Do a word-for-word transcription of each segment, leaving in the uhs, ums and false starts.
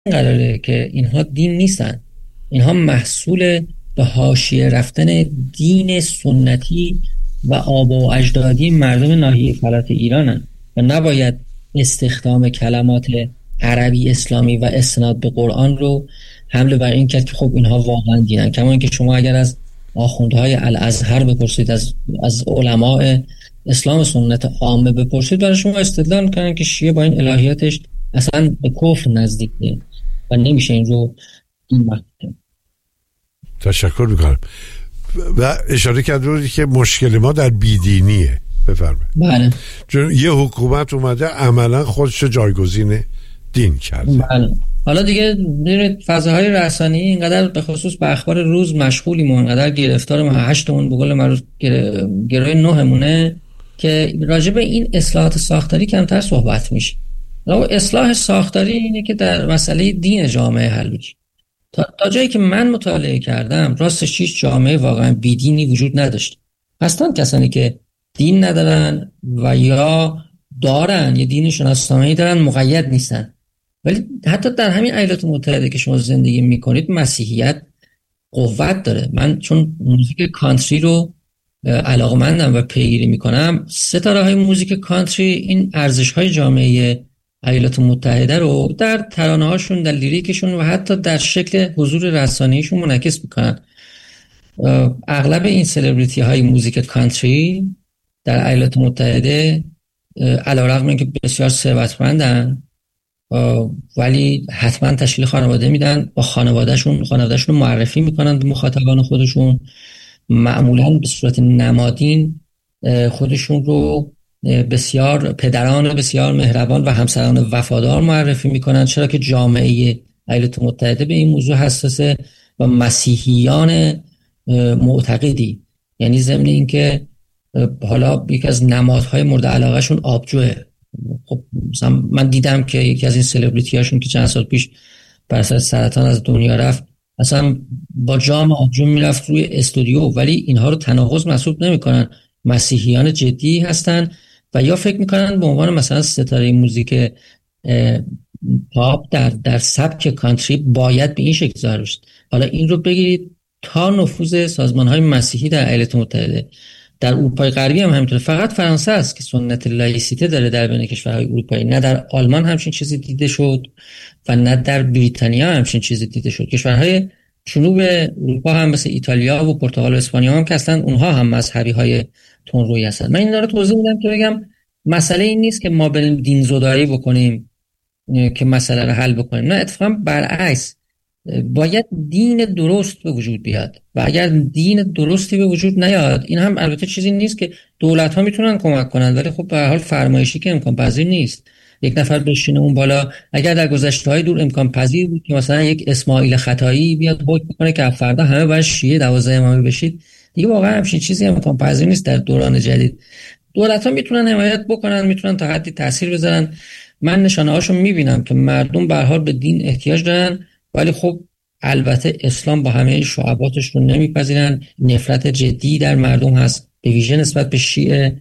قراره که اینها دین نیستن، اینها محصول به حاشیه رفتن دین سنتی و آبا و اجدادی مردم ناحیه فلات ایرانن و نباید استخدام کلمات عربی اسلامی و استناد به قرآن رو حمله بر این کرد که خب اینها واقعا دینن. کما اینکه شما اگر از آخوندهای الازهر بپرسید، از از علماء اسلام سنت عامه بپرسید، برای شما استدلال میکنن که شیعه با این الهیاتش اصلا به کفر نزدیکه و نمیشه این رو این وقت. تشکر میکنم. و اشاره کردید که مشکل ما در بیدینیه. بفرمایید. بله. چون یه حکومت اومده عملا خودش جایگزین دین کرده. بله. حالا دیگه فضاهای رسانه‌ای اینقدر به خصوص به اخبار روز مشغولیم و اینقدر گرفتار ما هشتمون به قول معروف گروه نهمونه که راجع به این اصلاحات ساختاری کمتر صحبت میشه. اصلاح ساختاری اینه که در مسئله دین جامعه حل بشه. تا, تا جایی که من مطالعه کردم راستش هیچ جامعه واقعا بیدینی وجود نداشت. هستن کسانی که دین ندارن و یا دارن یه دین شناسنامه‌ای دارن مقید نیستن، ولی حتی در همین ایالات متحده که شما زندگی میکنید مسیحیت قوت داره. من چون موزیک کانتری رو علاقمندم و پیگیری میکنم، ستاره های موزیک کانتری این ارزش های جامعه ایالات متحده رو در ترانه هاشون، در لیریکشون و حتی در شکل حضور رسانه‌ایشون منعکس میکنن. اغلب این سلبریتی های موزیک کانتری در ایالات متحده علیرغم اینکه بسیار ثروتمندن ولی حتما تشکیل خانواده میدن، با خانوادهشون خانوادهشون رو معرفی میکنن به مخاطبان خودشون، معمولا به صورت نمادین خودشون رو بسیار پدران و بسیار مهربان و همسران وفادار معرفی میکنن، چرا که جامعه ایالات متحده به این موضوع حساسه و مسیحیان معتقدی، یعنی ضمن اینکه حالا یکی از نمادهای مورد علاقه شون آبجوه. خب مثلا من دیدم که یکی از این سلبریتی هاشون که چند سال پیش بر اثر سرطان از دنیا رفت اصلا با جام آبجو میرفت روی استودیو، ولی اینها رو تناقض محسوب نمیکنن، مسیحیان جدی هستن و یا فکر میکنن به عنوان مثلا ستاره موزیک پاپ در در سبک کانتری باید به این شکل ظاهر بشه. حالا این رو بگیرید تا نفوذ سازمان‌های مسیحی در ایالات متحده، در اروپای غربی هم همینطوره. فقط فرانسه است که سنت لایسیته داره در بین کشورهای اروپایی، نه در آلمان همچین چیزی دیده شد و نه در بریتانیا همچین چیزی دیده شد. کشورهای جنوب اروپا هم مثل ایتالیا و پرتغال و اسپانیا هم که اصلا اونها هم مذهبی های تندرویی هستن. من این رو توضیح میدم که بگم مسئله این نیست که ما بریم دین زدایی بکنیم که مسئله رو حل بکنیم، نه اتفاقا برعکس، باید دین درست به وجود بیاد و اگر دین درستی به وجود نیاد، این هم البته چیزی نیست که دولت ها میتونن کمک کنن، ولی خب به هر حال فرمایشی که امکان پذیر نیست. یک نفر بشینه اون بالا، اگر در گذشته‌های دور امکان پذیر بود که مثلا یک اسماعیل خطایی بیاد حکم کنه که فردا همه باید شیعه دوازده امامی بشید، دیگه واقعا همچین چیزی امکان پذیر نیست. در دوران جدید دولت ها میتونن حمایت بکنن، میتونن تا حدی تاثیر بذارن. من نشانه هاشو میبینم که مردم به هر حال به دین احتیاج دارن، ولی خب البته اسلام با همه شعباتش رو نمیپذیرن. نفرت جدی در مردم هست به ویژه نسبت به شیعه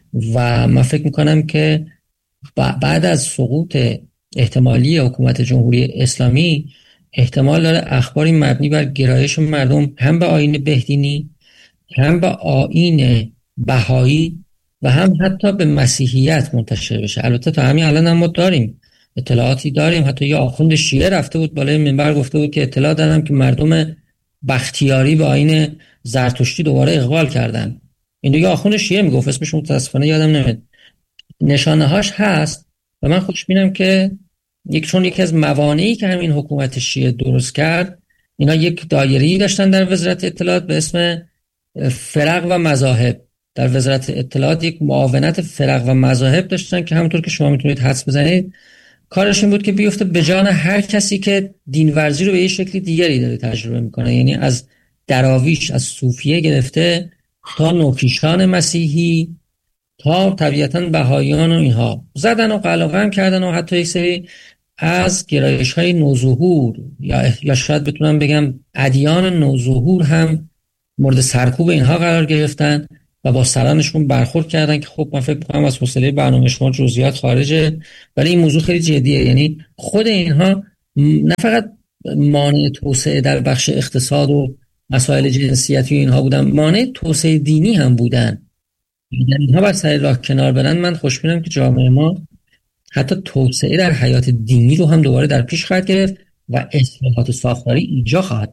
و من فکر میکنم که بعد از سقوط احتمالی حکومت جمهوری اسلامی احتمال داره اخباری مبنی بر گرایش مردم هم به آیین بهدینی، هم به آیین بهایی و هم حتی به مسیحیت منتشر بشه. البته تا همین الان هم ما داریم اطلاعاتی داریم، حتی یه آخوند شیعه رفته بود بالای منبر گفته بود که اطلاع دارم که مردم بختیاری به آیین زرتشتی دوباره اقبال کردن. این دیگه آخوند شیعه میگفت، اسمش متاسفانه یادم نمیاد. نشانه هاش هست و من خوشبینم که یک چون یکی از موانعی که همین حکومت شیعه درست کرد، اینا یک دایره‌ای داشتن در وزارت اطلاعات به اسم فرق و مذاهب. در وزارت اطلاعات یک معاونت فرق و مذاهب داشتن که همونطور که شما میتونید حدس بزنید کارش این بود که بیفته به جان هر کسی که دین ورزی رو به یه شکل دیگری داره تجربه میکنه، یعنی از دراویش، از صوفیه گرفته تا نوکیشان مسیحی تا طبیعتاً بهاییان و اینها زدن و قلقم کردن و حتی یک سری از گرایش های نوظهور یا یا شاید بتونم بگم ادیان نوظهور هم مورد سرکوب اینها قرار گرفتن و با سرانشون برخورد کردن که خب من فکر می‌کنم از حوصله برنامه شما جزئیات خارجه، ولی این موضوع خیلی جدیه. یعنی خود اینها نه فقط مانع توسعه در بخش اقتصاد و مسائل جنسیتی و اینها بودن، مانع توسعه دینی هم بودن. اینها بر سر راه کنار برن، من خوشبینم که جامعه ما حتی توسعه در حیات دینی رو هم دوباره در پیش خواهد گرفت و اصلاحات ساختاری اینجا خواهد.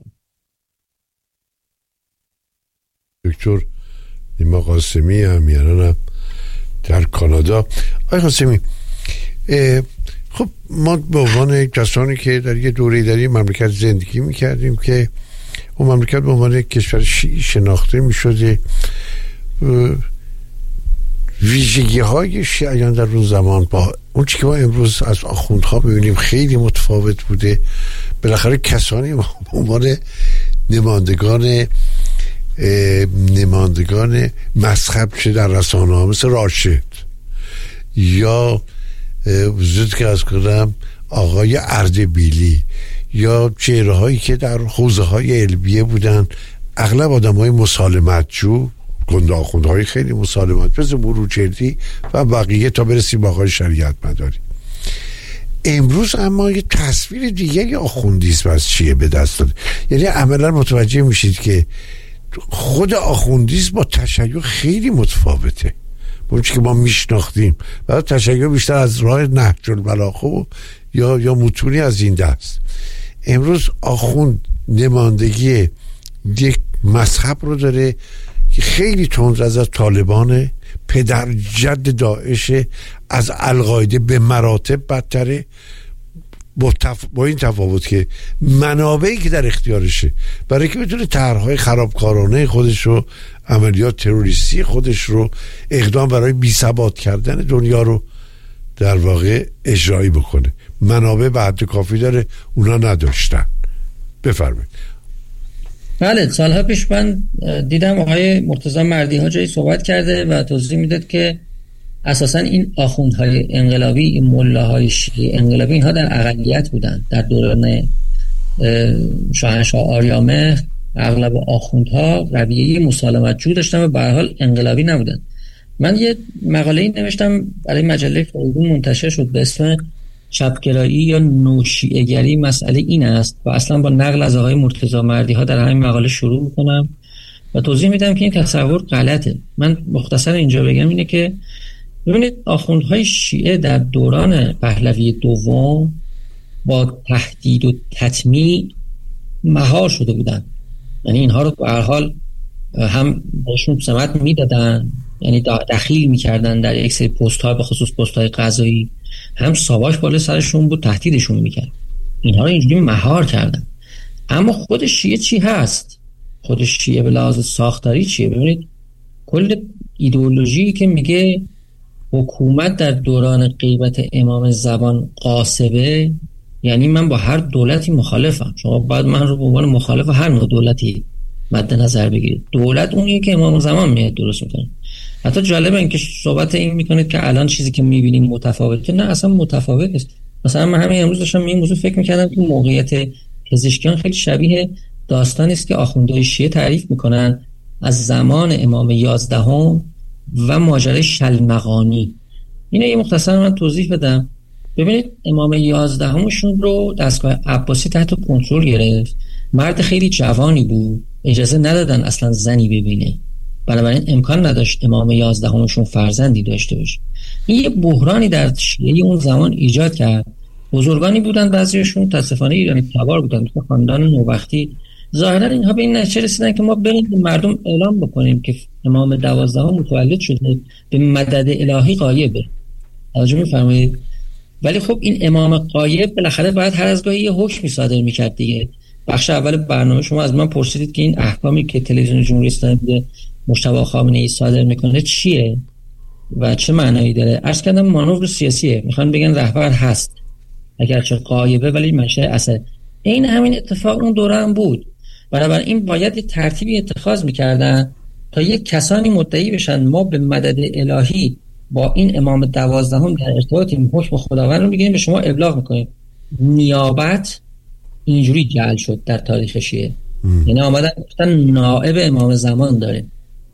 دکتر نیما قاسمی هم در کانادا. آقای قاسمی، خب ما به عنوان کسانی که در یه دوره در این مملکت زندگی میکردیم که اون مملکت به عنوان کشور شیعی شناخته میشده، ویژگی های شیعیان در اون زمان با اون چی که ما امروز از آخوندها ببینیم خیلی متفاوت بوده. بالاخره کسانی به عنوان نمایندگان نمایندگان مذهب چه در رسانه ها مثل راشد یا وجود که از کنم آقای اردبیلی یا چهره هایی که در حوزه های علمیه بودن، اغلب آدم های مسالمت جو، گنده آخونده های خیلی مسالمت مثل بروجردی و بقیه تا برسیم با آقای شریعت مداری. امروز اما یه تصویر دیگه یه آخوندیسم از چیه به دست داده. یعنی عملا متوجه میشید که خود آخوندیسم با تشیع خیلی متفاوته، اون چیزی که ما میشناختیم. بعد تشیع بیشتر از راه نهج البلاغه یا یا متونی از این دست. امروز آخوند نمایندگی یک مذهب رو داره که خیلی تندرو از طالبان، پدر جد داعش، از القاعده به مراتب بدتره، با, تف... با این تفاوت که منابعی که در اختیارشه برای که بتونه طرح‌های خرابکارانه خودش رو، عملیات تروریستی خودش رو، اقدام برای بی‌ثبات کردن دنیا رو در واقع اجرایی بکنه، منابع به حد کافی داره، اونا نداشتن. بفرمایید. بله، سالها پیش من دیدم آقای مرتضی مردی‌ها جایی صحبت کرده و توضیح میداد که اساساً این آخوندهای انقلابی، این ملاهای شیعه انقلابی، اینها در اقلیت بودن. در دوران شاهنشاه آریامهر اغلب آخوندها رویه مسالمت جو داشتن و به هر حال انقلابی نبودن. من یه مقاله‌ای نوشتم برای مجله فریدون، منتشر شد به اسم چپگرایی یا نوشیعه‌گری مسئله این است و اصلا با نقل از آقای مرتضی مردی‌ها در همین مقاله شروع میکنم و توضیح میدم که این تصور غلطه. من مختصر اینجا بگم اینه که ببینید آخوندهای شیعه در دوران پهلوی دوم با تهدید و تطمیع مهار شده بودن. یعنی اینها رو به هر حال هم بهشون سمت میدادن، یعنی دخیل میکردن در یک سری پست ها، به خصوص پست های قضایی، هم ساواش بالا سرشون بود، تهدیدشون میکرد. اینها رو اینجوری مهار کردن. اما خود شیعه چی هست؟ خود شیعه به لحاظ ساختاری چیه؟ ببینید کل ایدئولوژی که میگه حکومت در دوران غیبت امام زمان قاصبه، یعنی من با هر دولتی مخالفم. شما باید من رو به عنوان مخالف هر نوع دولتی مد نظر بگیرید. دولت اونیه که امام زمان میاد درست میکنه. حتی جالبه این که صحبت این میکنید که الان چیزی که میبینیم متفاوته. نه، اصلا متفاوت نیست. مثلا من همین امروز داشتم این موضوع فکر میکردم که موقعیت پزشکیان خیلی شبیه داستانی است که آخوندهای شیعه تعریف میکنن از زمان امام یازدهم و ماجرای شلمغانی. اینو یه مختصر من توضیح بدم. ببینید امام یازدهمشون رو دستگاه عباسی تحت کنترل گرفت. مرد خیلی جوانی بود، اجازه ندادن اصلا زنی ببینه، بنابراین امکان نداشت امام یازدهمشون فرزندی داشته باشه. این یه بحرانی در شیعه اون زمان ایجاد کرد. بزرگانی بودن، بعضیشون متاسفانه ایرانی تبار بودن، مثل خاندان نوبختی. ظاهرا اینها به این نتیجه رسیدن که ما بریم به مردم اعلام بکنیم که امام دوازدهم متولد شده، به مدد الهی غایبه. توجه می‌فرمایید؟ ولی خب این امام غایب بالاخره باید هر از گاهی یه حکمی صادر می‌کرد دیگه. بخش اول برنامه شما از من پرسیدید که این احکامی که تلویزیون جمهوری اسلامی میده مجتبی خامنه‌ای صادر میکنه چیه و چه معنایی داره. عرض کردم مانور سیاسیه، میخوان بگن رهبر هست اگرچه غایبه ولی منشأ اثر. این همین اتفاق اون دوره هم بود. بنابراین این باید یه ترتیبی اتخاذ میکردن تا یک کسانی مدعی بشن ما به مدد الهی با این امام دوازدهم در ارتباطیم، حکم خداوند رو میگیریم به شما ابلاغ میکنیم. نیابت اینجوری جعل شد در تاریخ شیعه. یعنی آمدن گفتن نائب امام زمان داره.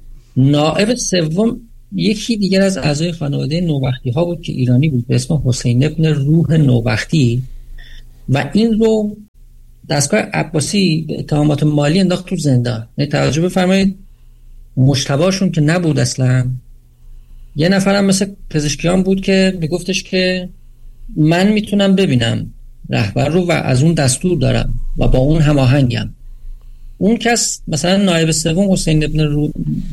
نائب سوم یکی دیگر از اعضای خانواده نوبختی ها بود که ایرانی بود به اسم حسین ابن روح نوبختی و این رو دستگاه عباسی به اتهامات مالی انداخت تو زندان. یعنی توجه بفرمایید مجتباشون که نبود اصلا، یه نفرم مثل پزشکیان بود که میگفتش که من میتونم ببینم رهبر رو و از اون دستور دارم و با اون هماهنگم. اون کس مثلا نایب سوم حسین ابن روح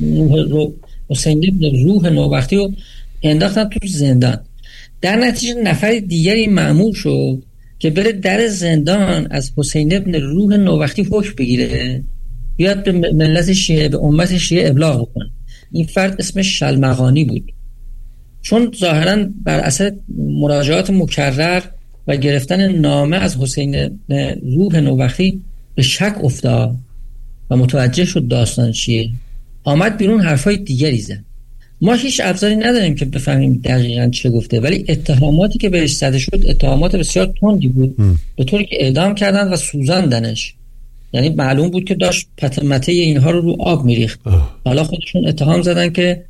رو حسین ابن روح نوبختی رو انداختن تو زندان. در نتیجه نفر دیگری مأمور شد که بره در زندان از حسین ابن روح نوبختی حکم بگیره، بیاد به ملت شیعه، به امت شیعه ابلاغ بکنه. این فرد اسمش شلمغانی بود. چون ظاهراً بر اثر مراجعات مکرر و گرفتن نامه از حسین روح نوبختی به شک افتاد و متوجه شد داستان چیه، آمد بیرون حرفای دیگری زد. ما هیچ ابزاری نداریم که بفهمیم دقیقاً چه گفته، ولی اتهاماتی که بهش زده شد اتهامات بسیار تندی بود، به طوری که اعدام کردن و سوزاندنش. یعنی معلوم بود که داشت پتمته اینها رو رو آب میریخت. حالا خودشون اتهام زدن که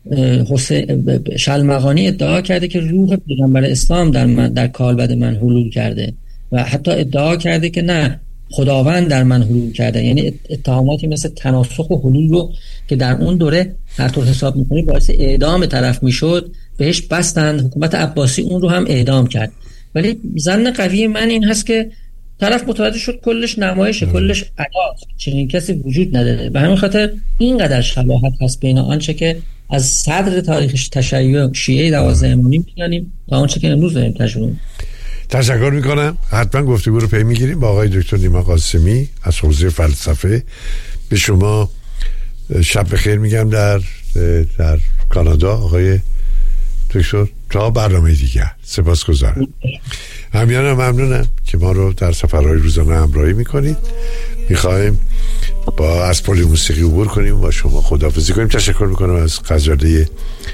حسین شلمغانی ادعا کرده که روح پیغمبر اسلام در من در کالبد من حلول کرده و حتی ادعا کرده که نه خداوند در من حلول کرده. یعنی اتهاماتی مثل تناسخ و حلول رو که در اون دوره هر طور حساب می‌کنی باعث اعدام طرف میشد بهش بستند. حکومت عباسی اون رو هم اعدام کرد. ولی ظن قوی من این هست که طرف متوجه شد کلش نمایشه، کلش عداست، چنین کسی وجود نداره. به همین خاطر اینقدر شباهت هست بین آنچه که از صدر تاریخ تشیع شیعه دوازده امامی می‌دانیم تا آنچه که امروز داریم تجربه. تشکر میکنم. حتما گفتگو رو پی میگیریم با آقای دکتر نیما قاسمی از حوزه فلسفه. به شما شب بخیر میگم در در کانادا آقای دکتر، تا برنامه دیگر. سپاسگزارم. همیانا ممنونم که ما رو در سفرهای روزانه همراهی میکنید. میخوایم با از پل موسیقی عبور کنیم و شما خداحافظی کنیم. تشکر میکنم از غزاله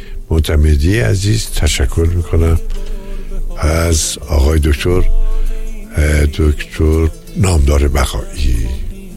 معتمدی عزیز. تشکر میکنم از آقای دکتر دکتر نامدار بقایی.